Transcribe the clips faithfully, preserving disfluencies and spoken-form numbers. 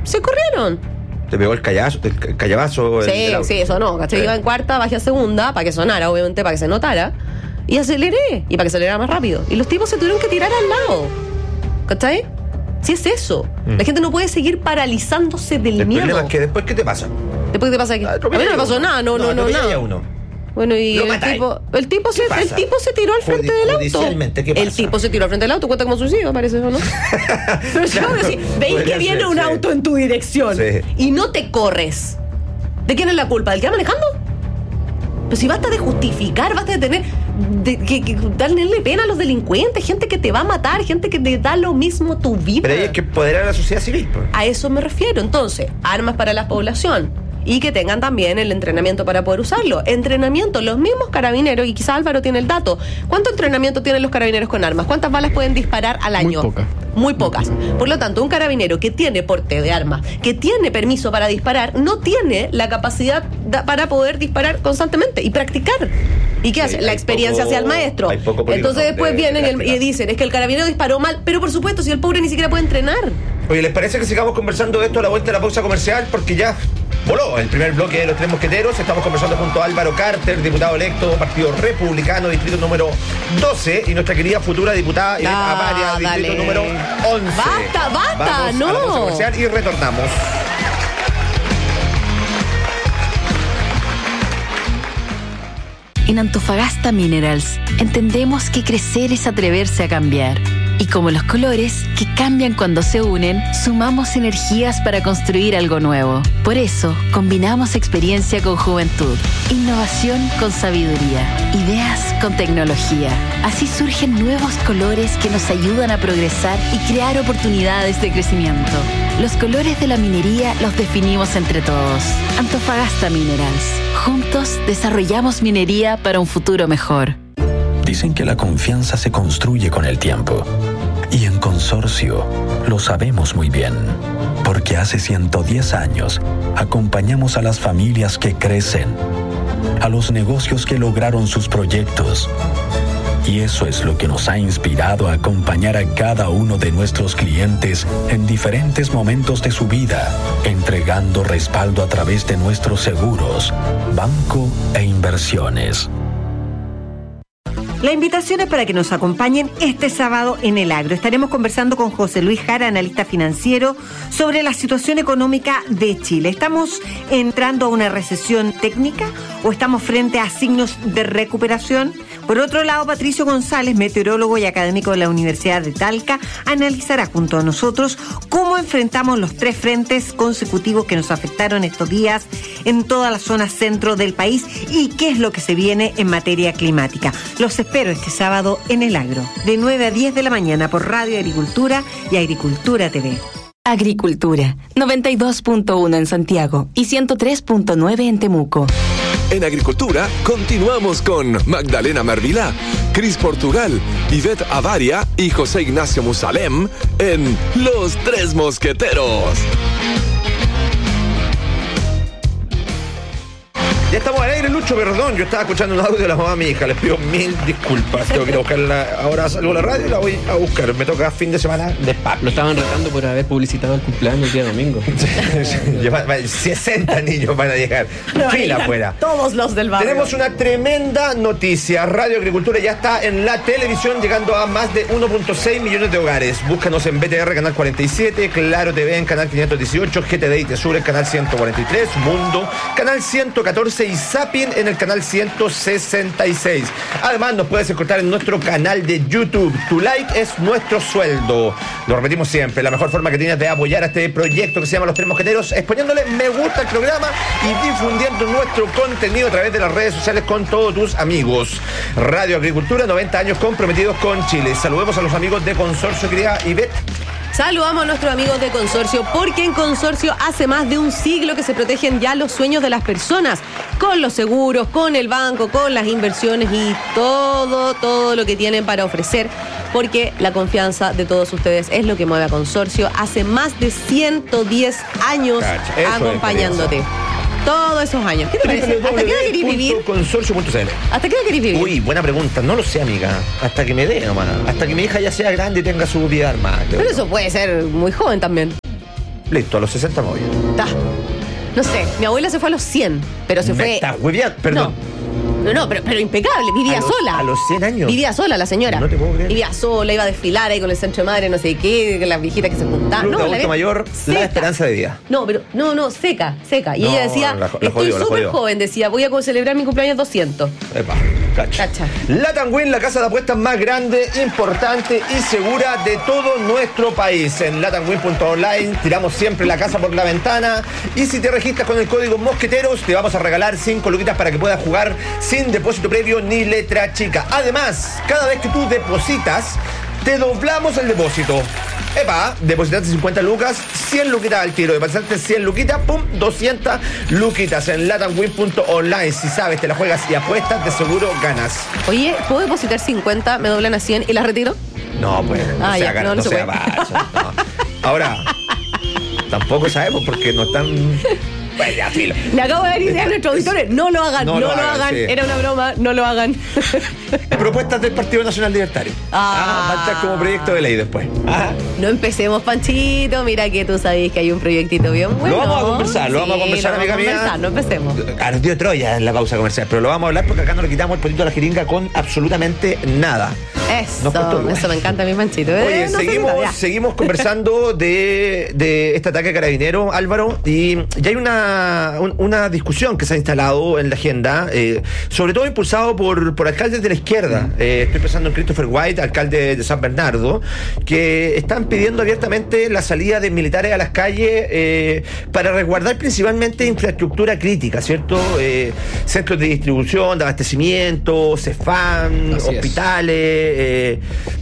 se corrieron. Te pegó el callazo, el callabazo. Sí, el sí, eso no, ¿cachai? Sí. Iba en cuarta, bajé a segunda, para que sonara, obviamente, para que se notara. Y aceleré, y para que acelerara más rápido. Y los tipos se tuvieron que tirar al lado. ¿Cachai? Si es eso. Mm. La gente no puede seguir paralizándose del el miedo. El problema es que después, ¿qué te pasa? ¿Después qué te pasa aquí? A mí no me pasó nada, no, no, no, no. nada. Uno. Bueno, y el tipo, el tipo se el tipo se tiró al frente del auto. ¿Qué pasa? El tipo se tiró al frente del auto, cuenta como suicidio, parece, ¿o no? Pero yo claro, decir, veis que viene ser, un sí. auto en tu dirección sí. y no te corres. ¿De quién es la culpa? ¿Del que va manejando? Pero si basta de justificar, basta de tener de, que, que darle pena a los delincuentes, gente que te va a matar, gente que te da lo mismo tu vida. Pero ahí es que empoderar a la sociedad civil, pues. A eso me refiero. Entonces, armas para la población. Y que tengan también el entrenamiento para poder usarlo. Entrenamiento, los mismos carabineros, y quizá Álvaro tiene el dato. ¿Cuánto entrenamiento tienen los carabineros con armas? ¿Cuántas balas pueden disparar al año? Muy pocas. Muy pocas. Por lo tanto, un carabinero que tiene porte de armas, que tiene permiso para disparar, no tiene la capacidad da, para poder disparar constantemente y practicar. ¿Y qué hace? Sí, la experiencia poco, hacia el maestro. Entonces después de, vienen de el, y dicen, es que el carabinero disparó mal, pero por supuesto, si el pobre ni siquiera puede entrenar. Oye, ¿les parece que sigamos conversando de esto a la vuelta de la pausa comercial? Porque ya voló el primer bloque de Los Tres Mosqueteros. Estamos conversando junto a Álvaro Carter, diputado electo, Partido Republicano, distrito número doce, y nuestra querida futura diputada Ivette ah, Avaria, distrito dale. número once. Basta, basta, Vamos no. a la pausa comercial y retornamos. En Antofagasta Minerals entendemos que crecer es atreverse a cambiar. Y como los colores, que cambian cuando se unen, sumamos energías para construir algo nuevo. Por eso, combinamos experiencia con juventud, innovación con sabiduría, ideas con tecnología. Así surgen nuevos colores que nos ayudan a progresar y crear oportunidades de crecimiento. Los colores de la minería los definimos entre todos. Antofagasta Minerals. Juntos desarrollamos minería para un futuro mejor. Dicen que la confianza se construye con el tiempo. Y en Consorcio lo sabemos muy bien, porque hace ciento diez años acompañamos a las familias que crecen, a los negocios que lograron sus proyectos. Y eso es lo que nos ha inspirado a acompañar a cada uno de nuestros clientes en diferentes momentos de su vida, entregando respaldo a través de nuestros seguros, banco e inversiones. La invitación es para que nos acompañen este sábado en El Agro. Estaremos conversando con José Luis Jara, analista financiero, sobre la situación económica de Chile. ¿Estamos entrando a una recesión técnica o estamos frente a signos de recuperación? Por otro lado, Patricio González, meteorólogo y académico de la Universidad de Talca, analizará junto a nosotros cómo enfrentamos los tres frentes consecutivos que nos afectaron estos días en toda la zona centro del país y qué es lo que se viene en materia climática. Los espero este sábado en El Agro, de nueve a diez de la mañana por Radio Agricultura y Agricultura T V. Agricultura, noventa y dos punto uno en Santiago y ciento tres punto nueve en Temuco. En Agricultura continuamos con Magdalena Mervilá, Cris Portugal, Ivette Avaria y José Ignacio Musalem en Los Tres Mosqueteros. Ya estamos al aire, Lucho, perdón, yo estaba escuchando un audio de la mamá de mi hija, les pido mil disculpas, tengo que ir a buscarla, ahora salgo a la radio y la voy a buscar, me toca fin de semana de papi. Lo estaban retando por haber publicitado el cumpleaños el día domingo. sesenta niños van a llegar, no, fila afuera. Todos los del barrio. Tenemos una tremenda noticia, Radio Agricultura ya está en la televisión, llegando a más de uno punto seis millones de hogares. Búscanos en B T R, canal cuarenta y siete, Claro T V en canal quinientos dieciocho, G T D y Tesur en canal ciento cuarenta y tres, Mundo, canal ciento catorce y Zapping en el canal ciento sesenta y seis. Además, nos puedes encontrar en nuestro canal de YouTube. Tu like es nuestro sueldo. Lo repetimos siempre. La mejor forma que tienes de apoyar a este proyecto que se llama Los Tres Mosqueteros es poniéndole me gusta al programa y difundiendo nuestro contenido a través de las redes sociales con todos tus amigos. Radio Agricultura, noventa años comprometidos con Chile. Saludemos a los amigos de Consorcio, querida Ivette. Saludamos a nuestros amigos de Consorcio, porque en Consorcio hace más de un siglo que se protegen ya los sueños de las personas, con los seguros, con el banco, con las inversiones y todo, todo lo que tienen para ofrecer, porque la confianza de todos ustedes es lo que mueve a Consorcio hace más de ciento diez años Cacha, acompañándote. Todos esos años. ¿Qué te parece? ¿Hasta qué edad querís vivir? Consorcio punto c l. ¿Hasta qué edad querís vivir? Uy, buena pregunta. No lo sé, amiga. Hasta que me dé, nomás. Hasta que mi hija ya sea grande y tenga su vida armada. Pero eso puede ser muy joven también. Listo, a los sesenta me voy. Ta. No sé, mi abuela se fue a los cien, pero se Me fue... estás hueveando, perdón. No, no, pero, pero impecable, vivía A los- sola. a los cien años. Vivía sola la señora. No te puedo creer. Vivía sola, iba a desfilar ahí con el centro de madre, no sé qué, con las viejitas que se juntaban. Club No, de la adulto ve- mayor, seca. la esperanza de vida. No, pero, no, no, seca, seca. Y No, ella decía, la- la estoy jodió, la súper jodió. joven, decía, voy a celebrar mi cumpleaños doscientos. Epa, cacha. Cacha. Latam Win, la casa de apuestas más grande, importante y segura de todo nuestro país. En latam win punto online tiramos siempre la casa por la ventana. Y si te registras con el código Mosqueteros, te vamos a regalar cinco luquitas para que puedas jugar sin depósito previo ni letra chica. Además, cada vez que tú depositas, te doblamos el depósito. Epa, depositaste cincuenta lucas, cien luquitas al tiro. Depositaste cien luquitas, pum, doscientas luquitas en latam win punto online. Si sabes, te la juegas y apuestas, de seguro ganas. Oye, ¿puedo depositar cincuenta, me doblan a cien y las retiro? No, pues, no Ah, sea, ya, no, no no se sea puede. pacho, no. Ahora, tampoco sabemos porque no están... Pues ya, filo. Le acabo de dar idea a nuestros auditores. No lo hagan, No no, lo lo, hagan, hagan. sí. Era una broma, no lo hagan. Propuestas del Partido Nacional Libertario. Ah. Va a estar como proyecto de ley después. Ajá. No empecemos, Panchito. Mira que tú sabes que hay un proyectito bien bueno. Lo vamos a conversar, lo vamos a conversar, lo amiga vamos a mía. conversar, no empecemos. Ardió Troya en la pausa comercial, pero lo vamos a hablar porque acá no le quitamos el potito a la jeringa con absolutamente nada. Eso, Nos costó igual. eso me encanta, mi Panchito. Eh, Oye, no se seguimos, quita, ya. seguimos conversando de, de este ataque carabinero, Álvaro, y ya hay una, un- una discusión que se ha instalado en la agenda, eh, sobre todo impulsado por, por alcaldes de la izquierda. Eh, estoy pensando en Christopher White, alcalde de San Bernardo, que están pidiendo abiertamente la salida de militares a las calles eh, para resguardar principalmente infraestructura crítica, ¿cierto? Eh, centros de distribución, de abastecimiento, CEFAM, Así es. hospitales. Eh,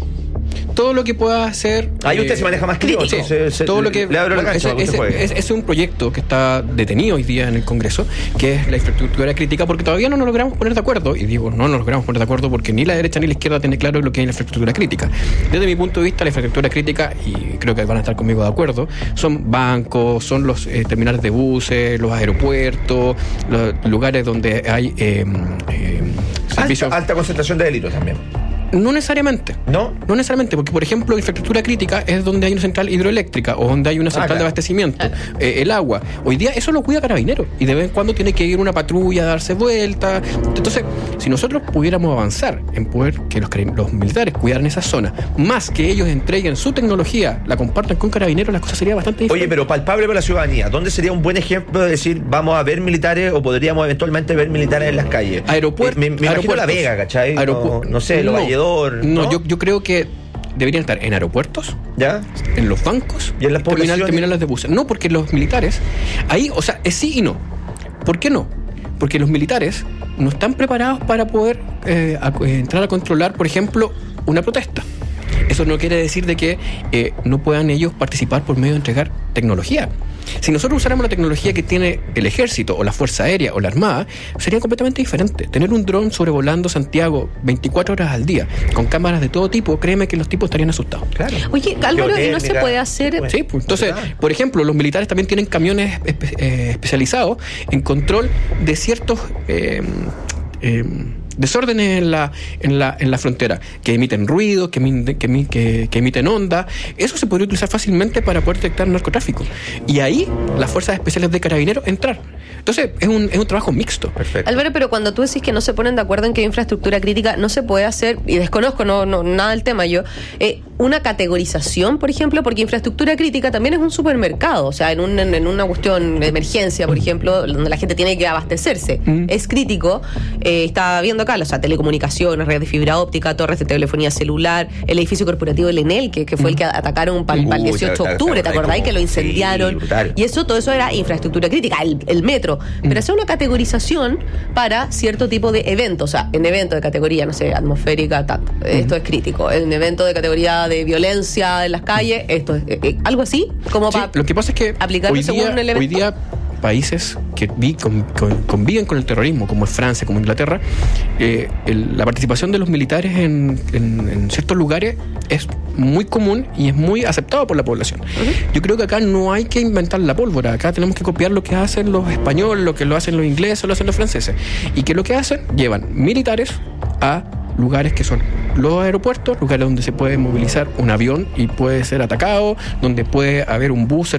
Todo lo que pueda hacer. Ahí usted se maneja más que yo, Sí, entonces, se- todo lo que. le abro la bueno, cancha ese, para que usted ese- juegue. ese es un proyecto que está detenido hoy día en el Congreso, que es la infraestructura crítica, porque todavía no nos logramos poner de acuerdo. Y digo, no nos logramos poner de acuerdo porque ni la derecha ni la izquierda tiene claro lo que es la infraestructura crítica. Desde mi punto de vista, la infraestructura crítica, y creo que van a estar conmigo de acuerdo, son bancos, son los eh, terminales de buses, los aeropuertos, los lugares donde hay eh, eh, servicios. Alta, alta concentración de delitos también. No necesariamente. ¿No? No necesariamente, porque por ejemplo, infraestructura crítica es donde hay una central hidroeléctrica o donde hay una central claro. de abastecimiento, eh, el agua. Hoy día eso lo cuida Carabineros y de vez en cuando tiene que ir una patrulla a darse vuelta. Entonces, si nosotros pudiéramos avanzar en poder que los, carab- los militares cuidaran esa zona, más que ellos entreguen su tecnología, la compartan con Carabineros, las cosas serían bastante Oye, diferentes. pero palpable para la ciudadanía. ¿Dónde sería un buen ejemplo de decir vamos a ver militares o podríamos eventualmente ver militares en las calles? Aeropuertos. Me, me imagino aeropuertos. La Vega, ¿cachai? No, Aeropu- no sé, Lo No, Valledor. No, No, Yo, yo creo que deberían estar en aeropuertos, ¿Ya? en los bancos ¿Y en las terminal- poblaciones? terminales de buses. No, porque los militares, ahí, o sea, es sí y no. ¿Por qué no? Porque los militares no están preparados para poder eh, a- eh, entrar a controlar, por ejemplo, una protesta. Eso no quiere decir de que eh, no puedan ellos participar por medio de entregar tecnología. Si nosotros usáramos la tecnología que tiene el ejército o la Fuerza Aérea o la Armada, sería completamente diferente. Tener un dron sobrevolando Santiago veinticuatro horas al día, con cámaras de todo tipo, créeme que los tipos estarían asustados. Claro. Oye, Álvaro, ¿y no se Geotérmica. puede hacer? Bueno, Sí, pues, entonces, ¿verdad? por ejemplo, los militares también tienen camiones espe- eh, especializados en control de ciertos eh, eh, desórdenes en la, en la, en la frontera, que emiten ruido, que, emiten- que, emi- que, que emiten onda. Eso se podría utilizar fácilmente para poder detectar narcotráfico. Y ahí las fuerzas especiales de Carabineros entrar. Entonces, es un, es un trabajo mixto. Perfecto. Álvaro, pero cuando tú decís que no se ponen de acuerdo en que hay infraestructura crítica, no se puede hacer, y desconozco no, no, nada del tema yo, eh, una categorización, por ejemplo, porque infraestructura crítica también es un supermercado, o sea, en, un, en, en una cuestión de emergencia, por ejemplo, donde la gente tiene que abastecerse. Mm. Es crítico, eh, está viendo acá, o sea, telecomunicaciones, redes de fibra óptica, torres de telefonía celular, el edificio corporativo del Enel, que, que fue el que atacaron para el Uy, dieciocho de te- te- octubre, te ¿te acordás acordáis? como- Que lo incendiaron. sí, brutal. Y eso, todo eso era infraestructura crítica, el, el metro. Pero hacer una categorización para cierto tipo de eventos. O sea, en evento de categoría, no sé, atmosférica, tanto. Esto es crítico. En evento de categoría de violencia en las calles, esto es eh, eh, algo así, como Sí, para lo que pasa es que aplicarlo hoy según día, el evento. hoy día países que vi, con- con- conviven con el terrorismo, como es Francia, como Inglaterra, eh, el- la participación de los militares en, en- en ciertos lugares es muy común y es muy aceptado por la población. Yo creo que acá no hay que inventar la pólvora, acá tenemos que copiar lo que hacen los españoles, lo que lo hacen los ingleses, lo hacen los franceses. ¿Y qué es lo que hacen? Llevan militares a lugares que son los aeropuertos, lugares donde se puede movilizar un avión y puede ser atacado, donde puede haber un bus